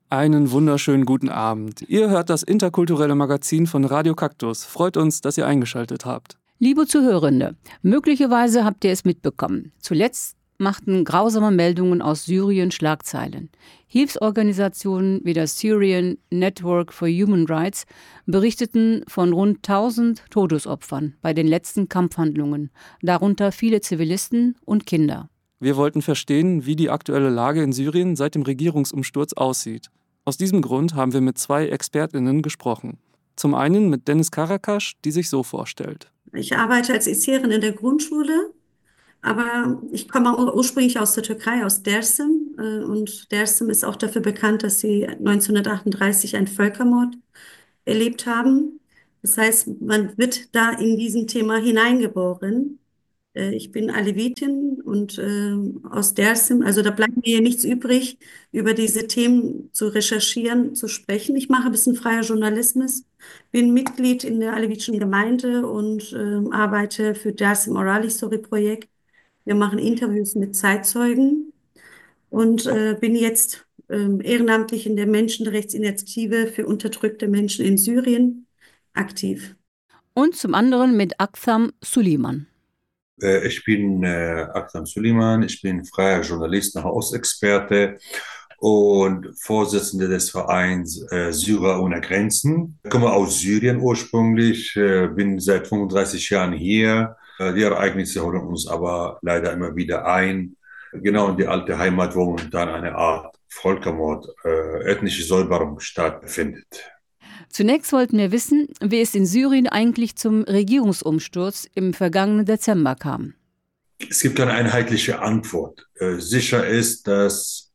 Einen wunderschönen guten Abend. Ihr hört das interkulturelle Magazin von Radio Kaktus. Freut uns, dass ihr eingeschaltet habt. Liebe Zuhörende, möglicherweise habt ihr es mitbekommen. Zuletzt machten grausame Meldungen aus Syrien Schlagzeilen. Hilfsorganisationen wie das Syrian Network for Human Rights berichteten von rund 1000 Todesopfern bei den letzten Kampfhandlungen, darunter viele Zivilisten und Kinder. Wir wollten verstehen, wie die aktuelle Lage in Syrien seit dem Regierungsumsturz aussieht. Aus diesem Grund haben wir mit 2 ExpertInnen gesprochen. Zum einen mit Deniz Karakaş, die sich so vorstellt. Ich arbeite als Erzieherin in der Grundschule, aber ich komme ursprünglich aus der Türkei, aus Dersim. Und Dersim ist auch dafür bekannt, dass sie 1938 einen Völkermord erlebt haben. Das heißt, man wird da in diesem Thema hineingeboren. Ich bin Alevitin und aus Dersim, also da bleibt mir nichts übrig, über diese Themen zu recherchieren, zu sprechen. Ich mache ein bisschen freier Journalismus, bin Mitglied in der alevitischen Gemeinde und arbeite für Dersim Oral History Projekt. Wir machen Interviews mit Zeitzeugen und bin jetzt ehrenamtlich in der Menschenrechtsinitiative für unterdrückte Menschen in Syrien aktiv. Und zum anderen mit Aktham Suliman. Ich bin Aktham Suliman, ich bin freier Journalist, Nahostexperte und Vorsitzender des Vereins Syrer ohne Grenzen. Ich komme aus Syrien ursprünglich, bin seit 35 Jahren hier. Die Ereignisse holen uns aber leider immer wieder ein. Genau in die alte Heimat, wo momentan eine Art Völkermord, ethnische Säuberung stattfindet. Zunächst wollten wir wissen, wie es in Syrien eigentlich zum Regierungsumsturz im vergangenen Dezember kam. Es gibt keine einheitliche Antwort. Sicher ist, dass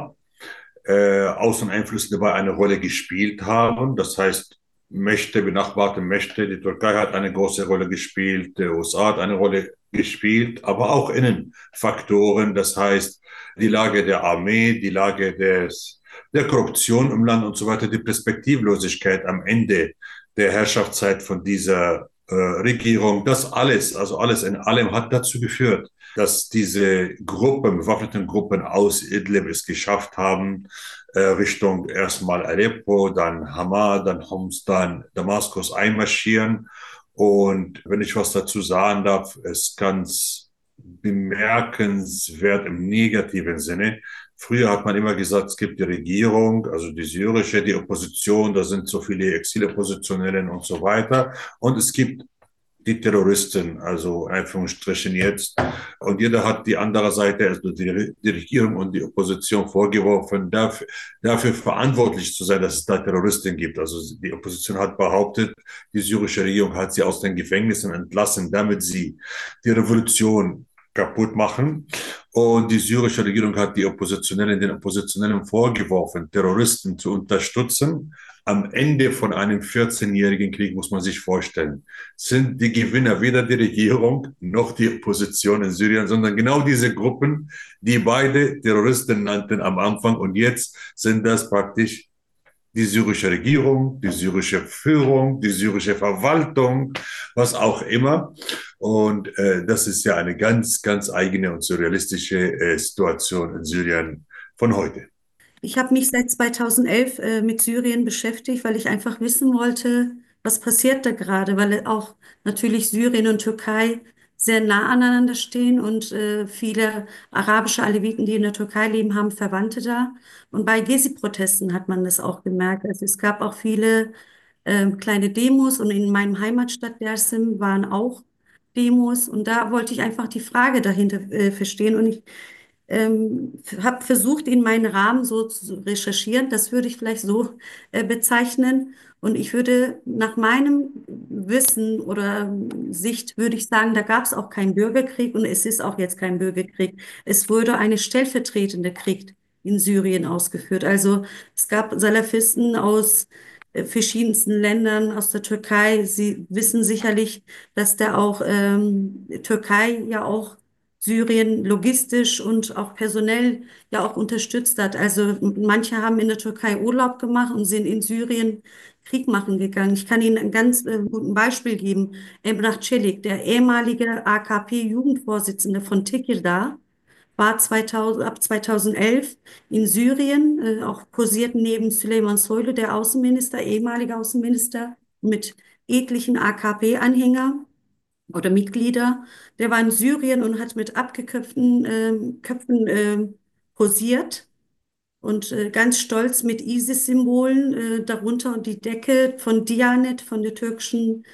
Außeneinflüsse dabei eine Rolle gespielt haben. Das heißt, benachbarte Mächte, die Türkei hat eine große Rolle gespielt, die USA hat eine Rolle gespielt, aber auch Innenfaktoren. Das heißt, die Lage der Armee, die Lage der Korruption im Land und so weiter, die Perspektivlosigkeit am Ende der Herrschaftszeit von dieser Regierung, das alles, also alles in allem hat dazu geführt, dass diese bewaffneten Gruppen aus Idlib es geschafft haben, Richtung erstmal Aleppo, dann Hama, dann Homs, dann Damaskus einmarschieren. Und wenn ich was dazu sagen darf, ist ganz bemerkenswert im negativen Sinne. Früher hat man immer gesagt, es gibt die Regierung, also die syrische, die Opposition, da sind so viele Exiloppositionellen und so weiter. Und es gibt die Terroristen, also in Anführungsstrichen jetzt. Und jeder hat die andere Seite, also die Regierung und die Opposition vorgeworfen, dafür verantwortlich zu sein, dass es da Terroristen gibt. Also die Opposition hat behauptet, die syrische Regierung hat sie aus den Gefängnissen entlassen, damit sie die Revolution kaputt machen. Und die syrische Regierung hat den Oppositionellen vorgeworfen, Terroristen zu unterstützen. Am Ende von einem 14-jährigen Krieg, muss man sich vorstellen, sind die Gewinner weder die Regierung noch die Opposition in Syrien, sondern genau diese Gruppen, die beide Terroristen nannten am Anfang. Und jetzt sind das praktisch die syrische Regierung, die syrische Führung, die syrische Verwaltung, was auch immer. Und das ist ja eine ganz, ganz eigene und surrealistische Situation in Syrien von heute. Ich habe mich seit 2011 mit Syrien beschäftigt, weil ich einfach wissen wollte, was passiert da gerade, weil auch natürlich Syrien und Türkei sehr nah aneinander stehen und viele arabische Aleviten, die in der Türkei leben, haben Verwandte da. Und bei Gezi-Protesten hat man das auch gemerkt. Also es gab auch viele kleine Demos und in meinem Heimatstadt Dersim waren auch Demos und da wollte ich einfach die Frage dahinter verstehen und ich habe versucht, in meinen Rahmen so zu recherchieren. Das würde ich vielleicht so bezeichnen. Und ich würde nach meinem Wissen oder Sicht würde ich sagen, da gab es auch keinen Bürgerkrieg und es ist auch jetzt kein Bürgerkrieg. Es wurde eine stellvertretende Krieg in Syrien ausgeführt. Also es gab Salafisten aus verschiedensten Ländern, aus der Türkei. Sie wissen sicherlich, dass da auch Türkei ja auch Syrien logistisch und auch personell ja auch unterstützt hat. Also manche haben in der Türkei Urlaub gemacht und sind in Syrien Krieg machen gegangen. Ich kann Ihnen ein ganz gutes Beispiel geben. Emrah Çelik, der ehemalige AKP-Jugendvorsitzende von Tekirdağ, war ab 2011 in Syrien, auch kursierten neben Süleyman Soylu, der Außenminister, ehemalige Außenminister mit etlichen AKP-Anhänger oder Mitglieder. Der war in Syrien und hat mit abgeköpften Köpfen posiert und ganz stolz mit ISIS-Symbolen darunter und die Decke von Diyanet, von der türkischen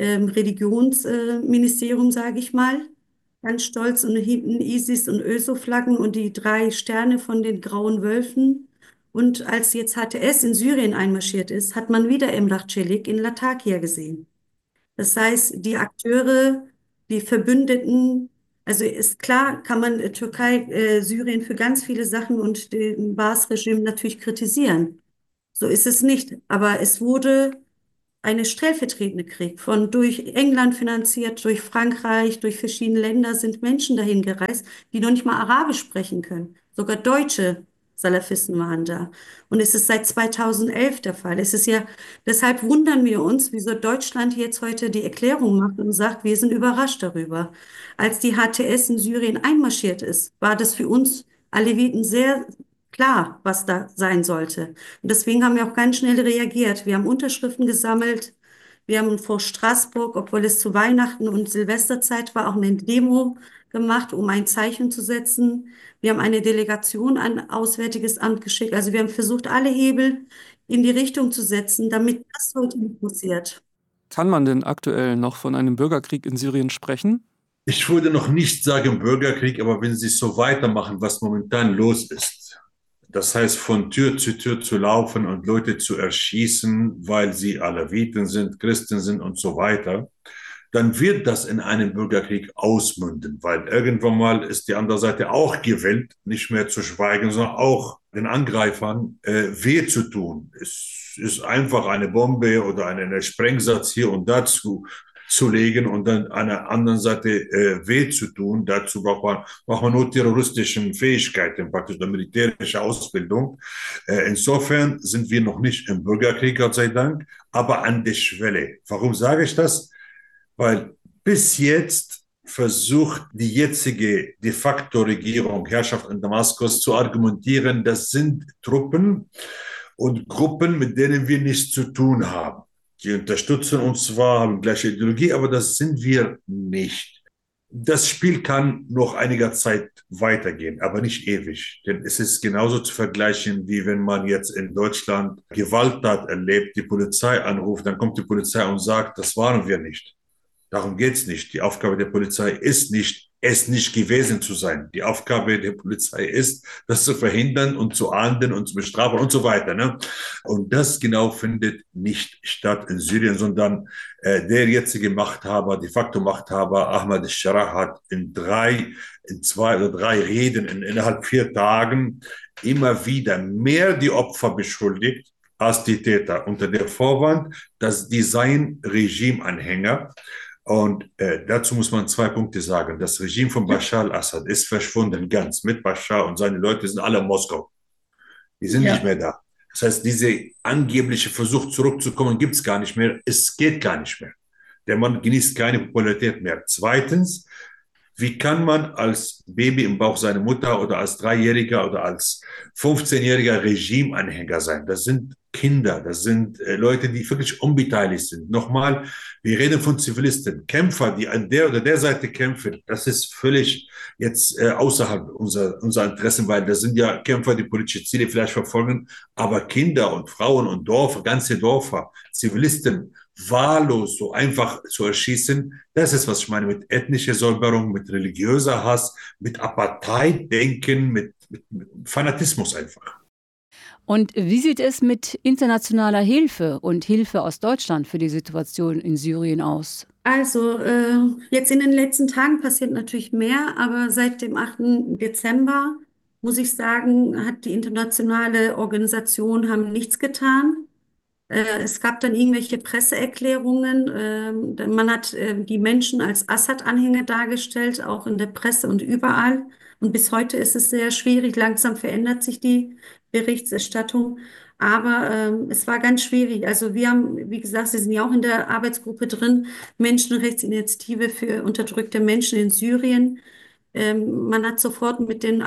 Religionsministerium, sage ich mal. Ganz stolz und hinten ISIS und ÖSO-Flaggen und die 3 Sterne von den Grauen Wölfen. Und als jetzt HTS in Syrien einmarschiert ist, hat man wieder Emrah Çelik in Latakia gesehen. Das heißt, die Akteure, die Verbündeten, also ist klar, kann man Türkei, Syrien für ganz viele Sachen und den Baas-Regime natürlich kritisieren. So ist es nicht. Aber es wurde eine stellvertretende Krieg durch England finanziert, durch Frankreich, durch verschiedene Länder sind Menschen dahin gereist, die noch nicht mal Arabisch sprechen können. Sogar deutsche Salafisten waren da. Und es ist seit 2011 der Fall. Es ist ja, deshalb wundern wir uns, wieso Deutschland jetzt heute die Erklärung macht und sagt, wir sind überrascht darüber. Als die HTS in Syrien einmarschiert ist, war das für uns Aleviten sehr klar, was da sein sollte. Und deswegen haben wir auch ganz schnell reagiert. Wir haben Unterschriften gesammelt. Wir haben vor Straßburg, obwohl es zu Weihnachten und Silvesterzeit war, auch eine Demo gemacht, um ein Zeichen zu setzen. Wir haben eine Delegation an Auswärtiges Amt geschickt. Also wir haben versucht, alle Hebel in die Richtung zu setzen, damit das heute nicht passiert. Kann man denn aktuell noch von einem Bürgerkrieg in Syrien sprechen? Ich würde noch nicht sagen Bürgerkrieg, aber wenn sie so weitermachen, was momentan los ist, das heißt von Tür zu laufen und Leute zu erschießen, weil sie Alawiten sind, Christen sind und so weiter, dann wird das in einem Bürgerkrieg ausmünden, weil irgendwann mal ist die andere Seite auch gewillt, nicht mehr zu schweigen, sondern auch den Angreifern weh zu tun. Es ist einfach eine Bombe oder einen Sprengsatz hier und zu legen und dann an der anderen Seite weh zu tun. Dazu braucht man nur terroristischen Fähigkeiten, praktisch eine militärische Ausbildung. Insofern sind wir noch nicht im Bürgerkrieg, Gott sei Dank, aber an der Schwelle. Warum sage ich das? Weil bis jetzt versucht die jetzige de facto Regierung, Herrschaft in Damaskus zu argumentieren, das sind Truppen und Gruppen, mit denen wir nichts zu tun haben. Die unterstützen uns zwar, haben gleiche Ideologie, aber das sind wir nicht. Das Spiel kann noch einiger Zeit weitergehen, aber nicht ewig. Denn es ist genauso zu vergleichen, wie wenn man jetzt in Deutschland Gewalttat erlebt, die Polizei anruft, dann kommt die Polizei und sagt, das waren wir nicht. Darum geht es nicht. Die Aufgabe der Polizei ist nicht, es nicht gewesen zu sein. Die Aufgabe der Polizei ist, das zu verhindern und zu ahnden und zu bestrafen und so weiter. Ne? Und das genau findet nicht statt in Syrien, sondern der jetzige Machthaber, de facto Machthaber, Ahmad al-Shara, hat in 2 oder 3 Reden innerhalb 4 Tagen immer wieder mehr die Opfer beschuldigt als die Täter, unter der Vorwand, dass die seien Regimeanhänger. Und dazu muss man 2 Punkte sagen. Das Regime von Bashar al-Assad ist verschwunden ganz. Mit Bashar und seine Leute sind alle in Moskau. Die sind nicht mehr da. Das heißt, diese angebliche Versuch zurückzukommen gibt es gar nicht mehr. Es geht gar nicht mehr. Der Mann genießt keine Popularität mehr. Zweitens, wie kann man als Baby im Bauch seiner Mutter oder als 3-Jähriger oder als 15-jähriger Regimeanhänger sein? Das sind Kinder, das sind Leute, die wirklich unbeteiligt sind. Nochmal, wir reden von Zivilisten, Kämpfer, die an der oder der Seite kämpfen. Das ist völlig jetzt außerhalb unserer Interessen, weil das sind ja Kämpfer, die politische Ziele vielleicht verfolgen, aber Kinder und Frauen und Dörfer, ganze Dörfer, Zivilisten, wahllos so einfach zu erschießen, das ist, was ich meine mit ethnischer Säuberung, mit religiöser Hass, mit Apartheid-Denken, mit Fanatismus einfach. Und wie sieht es mit internationaler Hilfe und Hilfe aus Deutschland für die Situation in Syrien aus? Also jetzt in den letzten Tagen passiert natürlich mehr, aber seit dem 8. Dezember, muss ich sagen, hat die internationale Organisation haben nichts getan. Es gab dann irgendwelche Presseerklärungen. Man hat die Menschen als Assad-Anhänger dargestellt, auch in der Presse und überall. Und bis heute ist es sehr schwierig. Langsam verändert sich die Berichterstattung. Aber es war ganz schwierig. Also wir haben, wie gesagt, Sie sind ja auch in der Arbeitsgruppe drin, Menschenrechtsinitiative für unterdrückte Menschen in Syrien. Man hat sofort mit den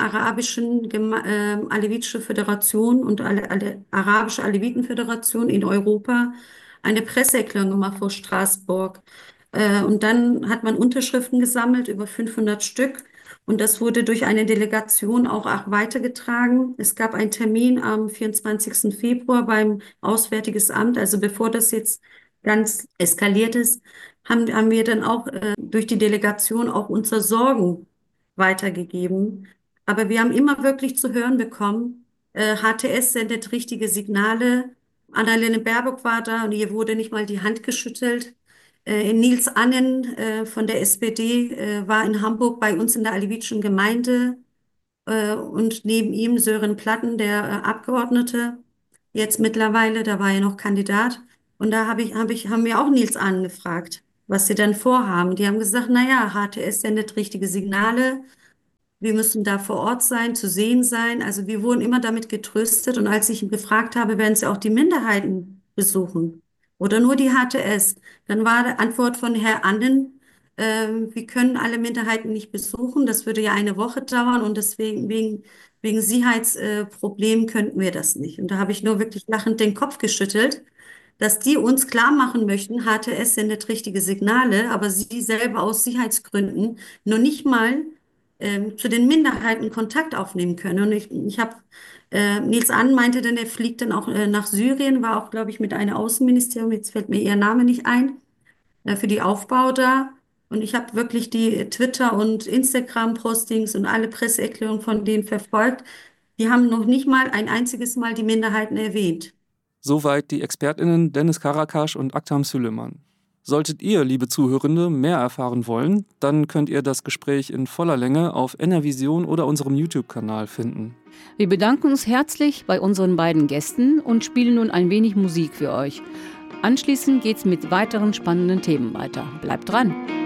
Alevitische Föderation und Arabische Alevitenföderation in Europa eine Presseerklärung gemacht vor Straßburg. Und dann hat man Unterschriften gesammelt, über 500 Stück. Und das wurde durch eine Delegation auch weitergetragen. Es gab einen Termin am 24. Februar beim Auswärtiges Amt. Also bevor das jetzt ganz eskaliert ist, haben wir dann auch durch die Delegation auch unsere Sorgen weitergegeben. Aber wir haben immer wirklich zu hören bekommen, HTS sendet richtige Signale. Annalena Baerbock war da und ihr wurde nicht mal die Hand geschüttelt. Nils Annen von der SPD war in Hamburg bei uns in der alevitischen Gemeinde und neben ihm Sören Platten, der Abgeordnete, jetzt mittlerweile, da war er noch Kandidat. Und da haben wir auch Nils Annen gefragt, was sie denn vorhaben. Die haben gesagt, naja, HTS sendet richtige Signale. Wir müssen da vor Ort sein, zu sehen sein. Also wir wurden immer damit getröstet. Und als ich ihn gefragt habe, werden Sie auch die Minderheiten besuchen oder nur die HTS, dann war die Antwort von Herrn Annen, wir können alle Minderheiten nicht besuchen. Das würde ja eine Woche dauern und deswegen wegen Sicherheitsproblemen könnten wir das nicht. Und da habe ich nur wirklich lachend den Kopf geschüttelt, dass die uns klar machen möchten, HTS sendet richtige Signale, aber sie selber aus Sicherheitsgründen noch nicht mal zu den Minderheiten Kontakt aufnehmen können. Und ich habe, Nils Annen meinte dann, er fliegt dann auch nach Syrien, war auch, glaube ich, mit einem Außenministerium, jetzt fällt mir ihr Name nicht ein, für die Aufbau da. Und ich habe wirklich die Twitter- und Instagram-Postings und alle Presseerklärungen von denen verfolgt. Die haben noch nicht mal ein einziges Mal die Minderheiten erwähnt. Soweit die ExpertInnen Deniz Karakaş und Aktham Süleyman. Solltet ihr, liebe Zuhörende, mehr erfahren wollen, dann könnt ihr das Gespräch in voller Länge auf NRVision oder unserem YouTube-Kanal finden. Wir bedanken uns herzlich bei unseren beiden Gästen und spielen nun ein wenig Musik für euch. Anschließend geht's mit weiteren spannenden Themen weiter. Bleibt dran!